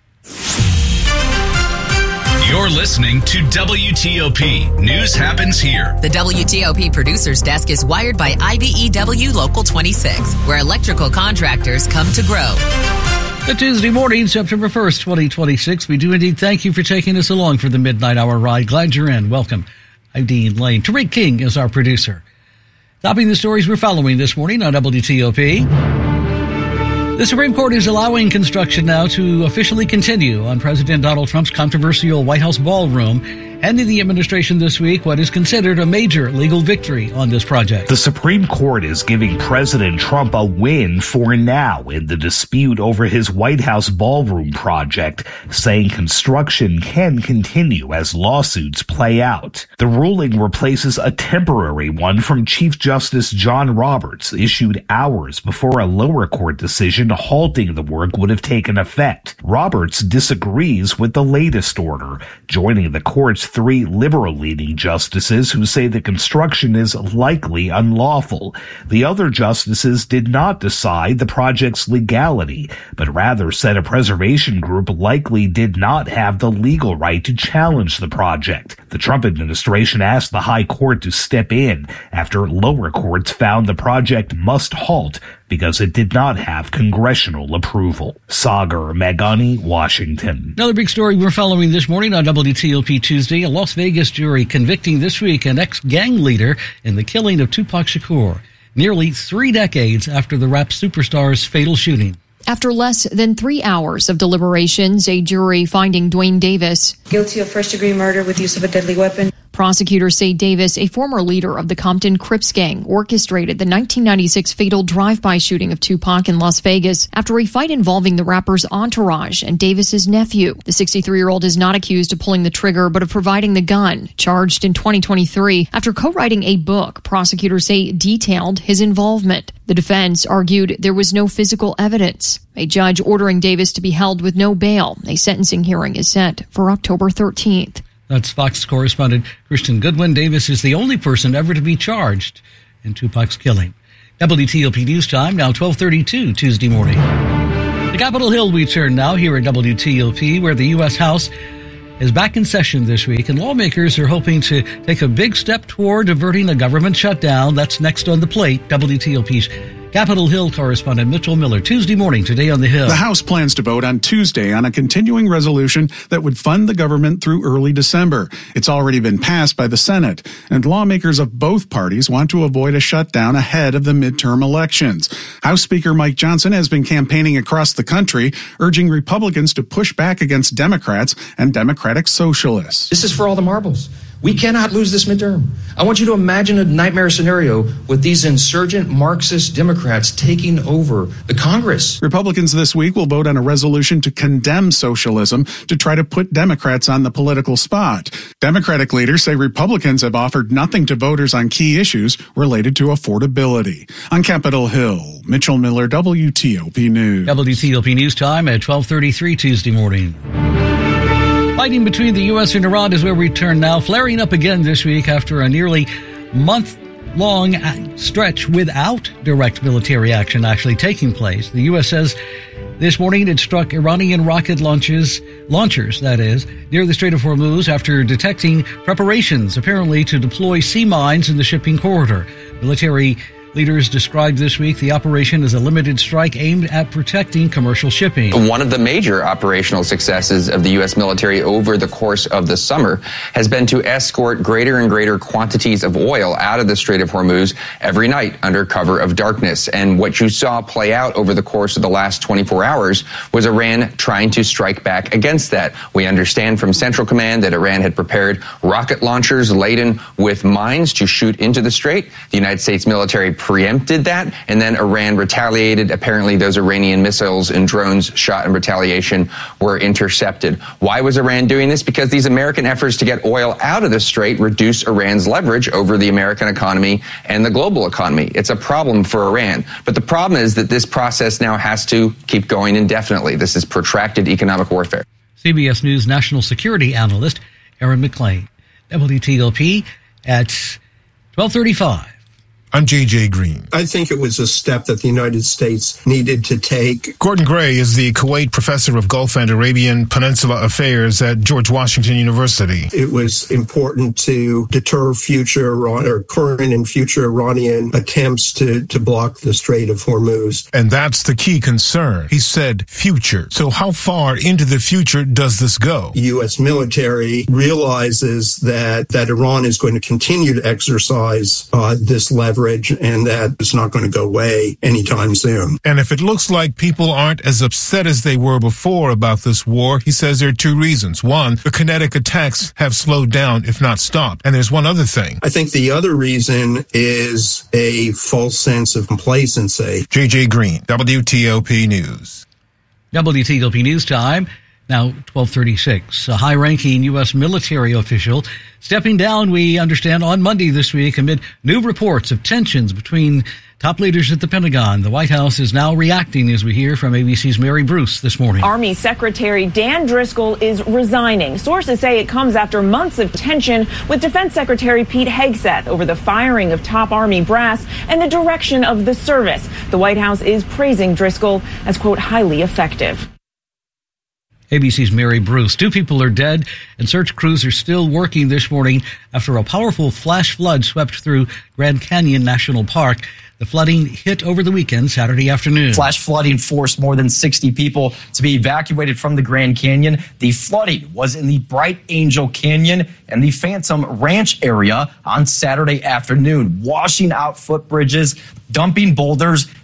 You're listening to WTOP. News happens here. The WTOP Producers Desk is wired by IBEW Local 26, where electrical contractors come to grow. The Tuesday morning, September 1st, 2026. We do indeed thank you for taking us along for the Midnight Hour ride. Glad you're in. Welcome. I'm Dean Lane. Tariq King is our producer. Topping the stories we're following this morning on WTOP. The Supreme Court is allowing construction now to officially continue on President Donald Trump's controversial White House ballroom, handing the administration this week what is considered a major legal victory on this project. The Supreme Court is giving President Trump a win for now in the dispute over his White House ballroom project, saying construction can continue as lawsuits play out. The ruling replaces a temporary one from Chief Justice John Roberts, issued hours before a lower court decision halting the work would have taken effect. Roberts disagrees with the latest order, joining the court's 3 liberal-leaning justices who say the construction is likely unlawful. The other justices did not decide the project's legality, but rather said a preservation group likely did not have the legal right to challenge the project. The Trump administration asked the High Court to step in after lower courts found the project must halt because it did not have congressional approval. Sagar Magani, Washington. Another big story we're following this morning on WTOP Tuesday. A Las Vegas jury convicting this week an ex-gang leader in the killing of Tupac Shakur, nearly 3 decades after the rap superstar's fatal shooting. After less than 3 hours of deliberations, a jury finding Duane Davis guilty of first-degree murder with use of a deadly weapon. Prosecutors say Davis, a former leader of the Compton Crips gang, orchestrated the 1996 fatal drive-by shooting of Tupac in Las Vegas after a fight involving the rapper's entourage and Davis's nephew. The 63-year-old is not accused of pulling the trigger, but of providing the gun, charged in 2023 after co-writing a book prosecutors say detailed his involvement. The defense argued there was no physical evidence. A judge ordering Davis to be held with no bail. A sentencing hearing is set for October 13th. That's Fox correspondent Christian Goodwin. Davis is the only person ever to be charged in Tupac's killing. WTOP News Time, now 12:32 Tuesday morning. To Capitol Hill we turn now here at WTOP, where the U.S. House is back in session this week, and lawmakers are hoping to take a big step toward averting a government shutdown. That's next on the plate. WTOP's Capitol Hill correspondent Mitchell Miller. Tuesday morning, today on the Hill. The House plans to vote on Tuesday on a continuing resolution that would fund the government through early December. It's already been passed by the Senate, and lawmakers of both parties want to avoid a shutdown ahead of the midterm elections. House Speaker Mike Johnson has been campaigning across the country, urging Republicans to push back against Democrats and Democratic socialists. This is for all the marbles. We cannot lose this midterm. I want you to imagine a nightmare scenario with these insurgent Marxist Democrats taking over the Congress. Republicans this week will vote on a resolution to condemn socialism to try to put Democrats on the political spot. Democratic leaders say Republicans have offered nothing to voters on key issues related to affordability. On Capitol Hill, Mitchell Miller, WTOP News. WTOP News Time at 12:33 Tuesday morning. Fighting between the U.S. and Iran is where we turn now, flaring up again this week after a nearly month-long stretch without direct military action actually taking place. The U.S. says this morning it struck Iranian rocket launchers, that is, near the Strait of Hormuz after detecting preparations, apparently, to deploy sea mines in the shipping corridor. Military leaders described this week the operation as a limited strike aimed at protecting commercial shipping. One of the major operational successes of the U.S. military over the course of the summer has been to escort greater and greater quantities of oil out of the Strait of Hormuz every night under cover of darkness. And what you saw play out over the course of the last 24 hours was Iran trying to strike back against that. We understand from Central Command that Iran had prepared rocket launchers laden with mines to shoot into the strait. The United States military preempted that, and then Iran retaliated. Apparently, those Iranian missiles and drones shot in retaliation were intercepted. Why was Iran doing this? Because these American efforts to get oil out of the strait reduce Iran's leverage over the American economy and the global economy. It's a problem for Iran. But the problem is that this process now has to keep going indefinitely. This is protracted economic warfare. CBS News national security analyst Aaron McClain. WTOP at 12:35. I'm J.J. Green. I think it was a step that the United States needed to take. Gordon Gray is the Kuwait professor of Gulf and Arabian Peninsula Affairs at George Washington University. It was important to deter current and future Iranian attempts to block the Strait of Hormuz. And that's the key concern. He said future. So how far into the future does this go? The U.S. military realizes that Iran is going to continue to exercise this leverage, and that it's not going to go away anytime soon. And if it looks like people aren't as upset as they were before about this war, he says there are two reasons. One, the kinetic attacks have slowed down, if not stopped. And there's one other thing. I think the other reason is a false sense of complacency. J.J. Green, WTOP News. WTOP News Time. Now 12:36. A high-ranking U.S. military official stepping down, we understand, on Monday this week amid new reports of tensions between top leaders at the Pentagon. The White House is now reacting, as we hear from ABC's Mary Bruce this morning. Army Secretary Dan Driscoll is resigning. Sources say it comes after months of tension with Defense Secretary Pete Hegseth over the firing of top Army brass and the direction of the service. The White House is praising Driscoll as, quote, highly effective. ABC's Mary Bruce. 2 people are dead, and search crews are still working this morning after a powerful flash flood swept through Grand Canyon National Park. The flooding hit over the weekend, Saturday afternoon. Flash flooding forced more than 60 people to be evacuated from the Grand Canyon. The flooding was in the Bright Angel Canyon and the Phantom Ranch area on Saturday afternoon, washing out footbridges, dumping boulders,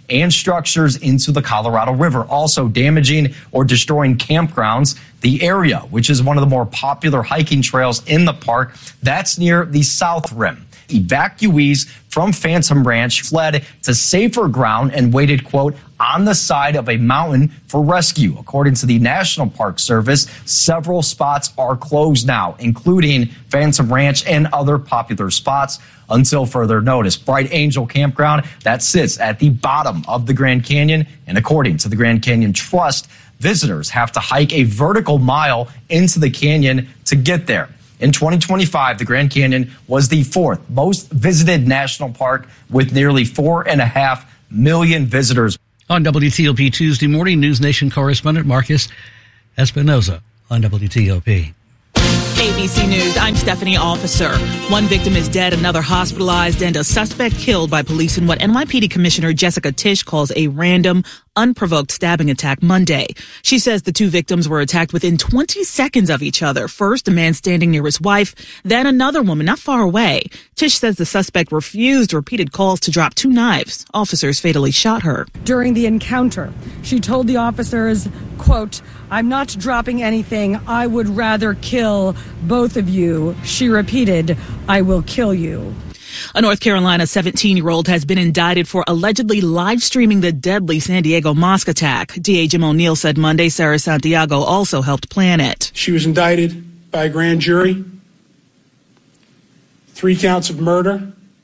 and structures into the Colorado River, also damaging or destroying campgrounds. The area, which is one of the more popular hiking trails in the park, that's near the South Rim. Evacuees from Phantom Ranch fled to safer ground and waited, quote, on the side of a mountain for rescue. According to the National Park Service, several spots are closed now, including Phantom Ranch and other popular spots until further notice. Bright Angel Campground, that sits at the bottom of the Grand Canyon, and according to the Grand Canyon Trust, visitors have to hike a vertical mile into the canyon to get there. In 2025, the Grand Canyon was the fourth most visited national park with nearly 4.5 million visitors. On WTOP Tuesday morning, News Nation correspondent Marcus Espinoza on WTOP. ABC News, I'm Stephanie Officer. One victim is dead, another hospitalized, and a suspect killed by police in what NYPD Commissioner Jessica Tisch calls a random, unprovoked stabbing attack Monday. She says the two victims were attacked within 20 seconds of each other. First, a man standing near his wife, then another woman not far away. Tisch says the suspect refused repeated calls to drop two knives. Officers fatally shot her. During the encounter, she told the officers, quote, "I'm not dropping anything. I would rather kill both of you." She repeated, "I will kill you." A North Carolina 17-year-old has been indicted for allegedly live streaming the deadly San Diego mosque attack. DA Jim O'Neill said Monday Sarah Santiago also helped plan it. She was indicted by a grand jury, 3 counts of murder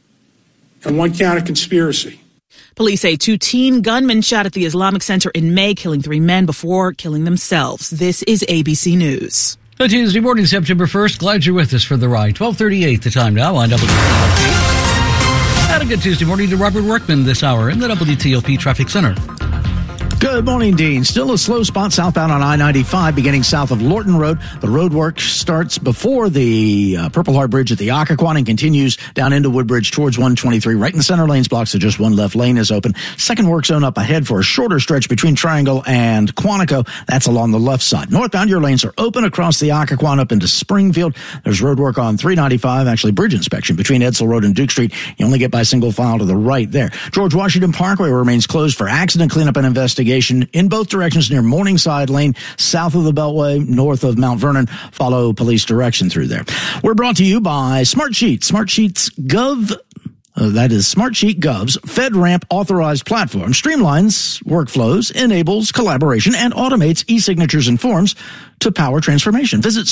and 1 count of conspiracy. Police say 2 teen gunmen shot at the Islamic Center in May, killing 3 men before killing themselves. This is ABC News. So Tuesday morning, September 1st. Glad you're with us for the ride. 12:38 the time now on WTOP. And a good Tuesday morning to Robert Workman this hour in the WTOP Traffic Center. Good morning, Dean. Still a slow spot southbound on I-95 beginning south of Lorton Road. The road work starts before the Purple Heart Bridge at the Occoquan and continues down into Woodbridge towards 123. Right in the center lanes blocked, so just one left lane is open. Second work zone up ahead for a shorter stretch between Triangle and Quantico. That's along the left side. Northbound, your lanes are open across the Occoquan up into Springfield. There's road work on 395, actually bridge inspection between Edsel Road and Duke Street. You only get by single file to the right there. George Washington Parkway remains closed for accident cleanup and investigation in both directions near Morningside Lane, south of the Beltway, north of Mount Vernon. Follow police direction through there. We're brought to you by Smartsheet. Smartsheet's Gov. That is Smartsheet Gov's FedRAMP authorized platform. Streamlines workflows, enables collaboration, and automates e-signatures and forms to power transformation. Visit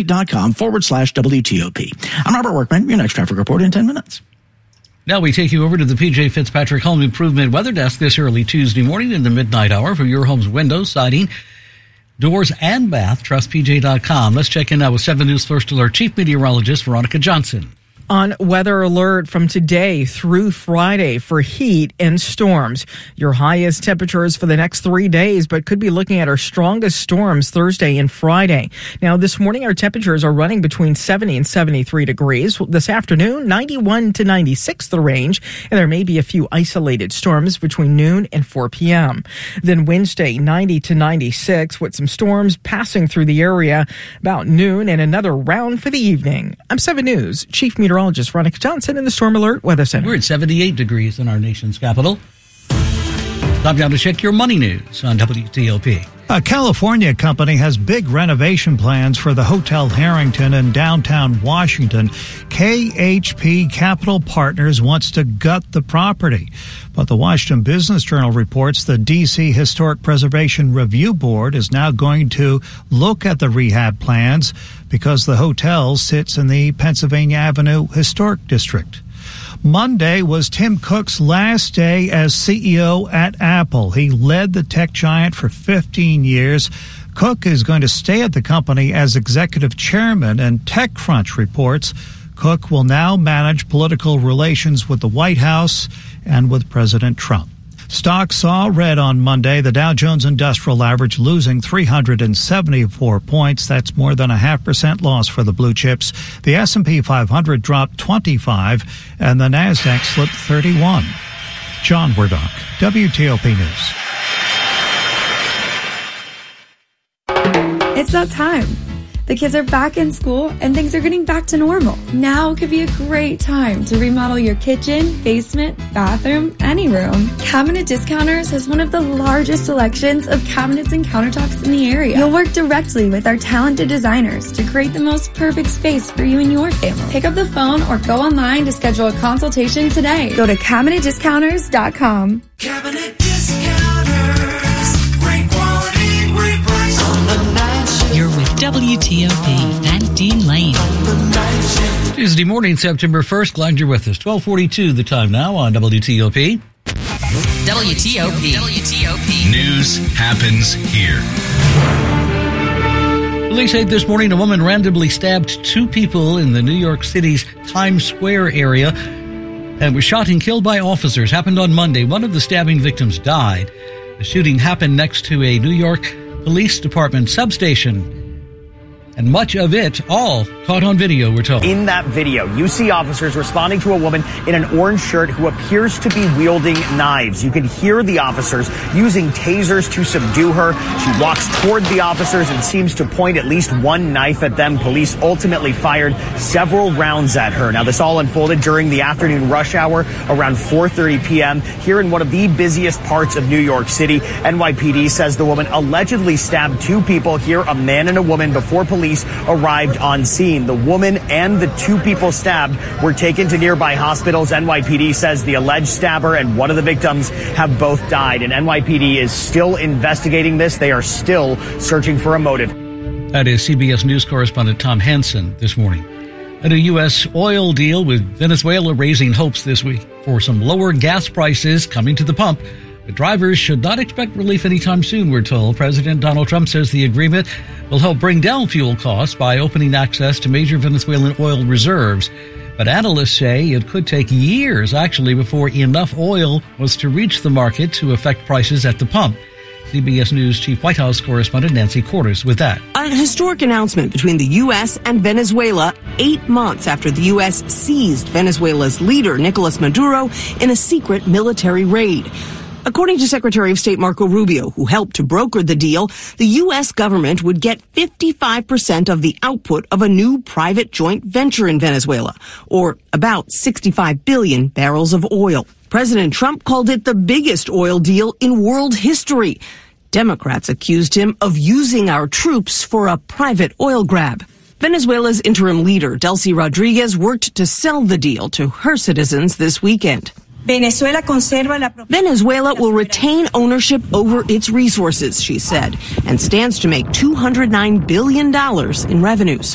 smartsheet.com/WTOP. I'm Robert Workman. Your next traffic report in 10 minutes. Now we take you over to the P.J. Fitzpatrick Home Improvement Weather Desk this early Tuesday morning in the midnight hour for your home's windows, siding, doors, and bath. TrustPJ.com. Let's check in now with 7 News First Alert Chief Meteorologist Veronica Johnson. On weather alert from today through Friday for heat and storms. Your highest temperatures for the next 3 days, but could be looking at our strongest storms Thursday and Friday. Now, this morning, our temperatures are running between 70 and 73 degrees. This afternoon, 91 to 96 the range, and there may be a few isolated storms between noon and 4 p.m. Then Wednesday, 90 to 96 with some storms passing through the area about noon and another round for the evening. I'm 7 News Chief Meteorologist Veronica Johnson in the Storm Alert Weather Center. We're at 78 degrees in our nation's capital. Time now to check your money news on WTOP. A California company has big renovation plans for the Hotel Harrington in downtown Washington. KHP Capital Partners wants to gut the property. But the Washington Business Journal reports the D.C. Historic Preservation Review Board is now going to look at the rehab plans because the hotel sits in the Pennsylvania Avenue Historic District. Monday was Tim Cook's last day as CEO at Apple. He led the tech giant for 15 years. Cook is going to stay at the company as executive chairman, and TechCrunch reports Cook will now manage political relations with the White House and with President Trump. Stocks saw red on Monday. The Dow Jones Industrial Average losing 374 points. That's more than a 0.5% loss for the blue chips. The S&P 500 dropped 25, and the Nasdaq slipped 31. John Werdock, WTOP News. It's that time. The kids are back in school and things are getting back to normal. Now could be a great time to remodel your kitchen, basement, bathroom, any room. Cabinet Discounters has one of the largest selections of cabinets and countertops in the area. You'll work directly with our talented designers to create the most perfect space for you and your family. Pick up the phone or go online to schedule a consultation today. Go to CabinetDiscounters.com. Cabinet Discounters. Great quality, great price on the night shift. You're with WTOP and Dean Lane. Tuesday morning, September 1st. Glad you're with us. 12:42 the time now on WTOP. WTOP. News happens here. Police say this morning a woman randomly stabbed two people in the New York City's Times Square area and was shot and killed by officers. Happened on Monday. One of the stabbing victims died. The shooting happened next to a New York Police Department substation. And much of it all caught on video, we're told. In that video, you see officers responding to a woman in an orange shirt who appears to be wielding knives. You can hear the officers using tasers to subdue her. She walks toward the officers and seems to point at least one knife at them. Police ultimately fired several rounds at her. Now, this all unfolded during the afternoon rush hour around 4:30 p.m. here in one of the busiest parts of New York City. NYPD says the woman allegedly stabbed two people here, a man and a woman, before police arrived on scene. The woman and the two people stabbed were taken to nearby hospitals. NYPD says the alleged stabber and one of the victims have both died, and NYPD is still investigating this. They are still searching for a motive. That is CBS News correspondent Tom Hansen this morning. A new U.S. oil deal with Venezuela raising hopes this week for some lower gas prices coming to the pump. But drivers should not expect relief anytime soon, we're told. President Donald Trump says the agreement will help bring down fuel costs by opening access to major Venezuelan oil reserves. But analysts say it could take years, actually, before enough oil was to reach the market to affect prices at the pump. CBS News Chief White House correspondent Nancy Cordes with that. An historic announcement between the U.S. and Venezuela 8 months after the U.S. seized Venezuela's leader, Nicolas Maduro, in a secret military raid. According to Secretary of State Marco Rubio, who helped to broker the deal, the U.S. government would get 55% of the output of a new private joint venture in Venezuela, or about 65 billion barrels of oil. President Trump called it the biggest oil deal in world history. Democrats accused him of using our troops for a private oil grab. Venezuela's interim leader, Delcy Rodriguez, worked to sell the deal to her citizens this weekend. Venezuela will retain ownership over its resources, she said, and stands to make $209 billion in revenues.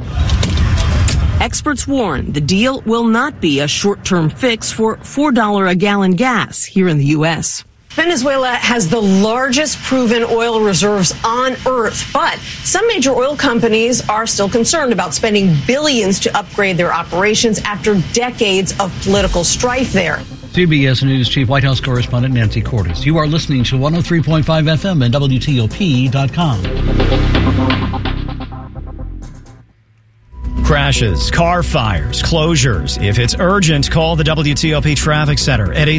Experts warn the deal will not be a short-term fix for $4 a gallon gas here in the U.S. Venezuela has the largest proven oil reserves on Earth, but some major oil companies are still concerned about spending billions to upgrade their operations after decades of political strife there. CBS News Chief White House correspondent Nancy Cordes. You are listening to 103.5 FM and WTOP.com. Crashes, car fires, closures. If it's urgent, call the WTOP Traffic Center at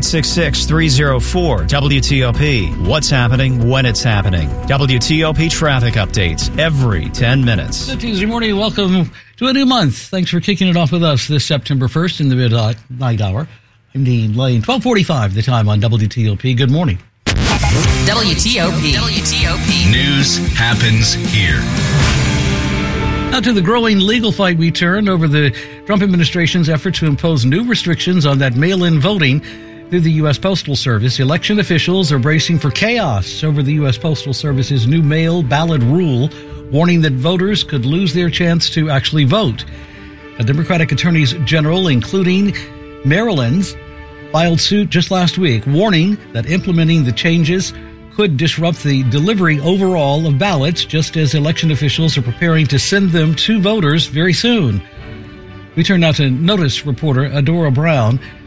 866-304-WTOP. What's happening when it's happening. WTOP traffic updates every 10 minutes. Good Tuesday morning. Welcome to a new month. Thanks for kicking it off with us this September 1st in the midnight hour. I'm Dean Lane. 12:45 the time on WTOP. Good morning. WTOP. News happens here. Now to the growing legal fight we turn over the Trump administration's effort to impose new restrictions on that mail-in voting through the U.S. Postal Service. Election officials are bracing for chaos over the U.S. Postal Service's new mail ballot rule, warning that voters could lose their chance to actually vote. Democratic attorneys general, including Maryland's, filed suit just last week, warning that implementing the changes could disrupt the delivery overall of ballots, just as election officials are preparing to send them to voters very soon. We turn now to Notice reporter Adora Brown.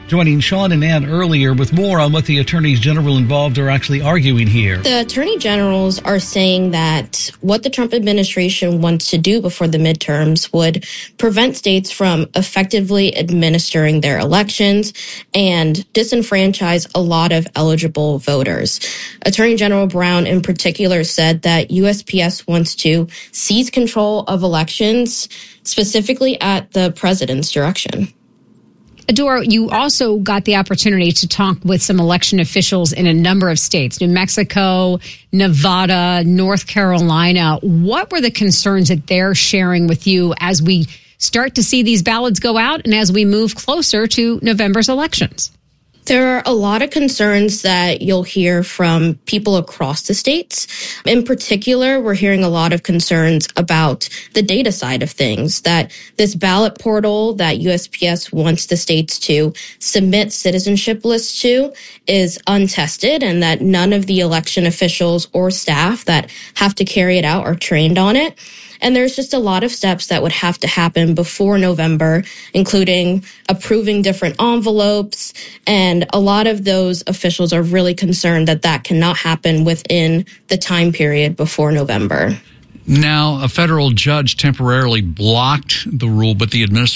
Joining Sean and Ann earlier with more on what the attorneys general involved are actually arguing here. The attorney generals are saying that what the Trump administration wants to do before the midterms would prevent states from effectively administering their elections and disenfranchise a lot of eligible voters. Attorney General Brown in particular said that USPS wants to seize control of elections, specifically at the president's direction. Adora, you also got the opportunity to talk with some election officials in a number of states, New Mexico, Nevada, North Carolina. What were the concerns that they're sharing with you as we start to see these ballots go out and as we move closer to November's elections? There are a lot of concerns that you'll hear from people across the states. In particular, we're hearing a lot of concerns about the data side of things, that this ballot portal that USPS wants the states to submit citizenship lists to is untested, and that none of the election officials or staff that have to carry it out are trained on it. And there's just a lot of steps that would have to happen before November, including approving different envelopes. And a lot of those officials are really concerned that that cannot happen within the time period before November. Now, a federal judge temporarily blocked the rule, but the administration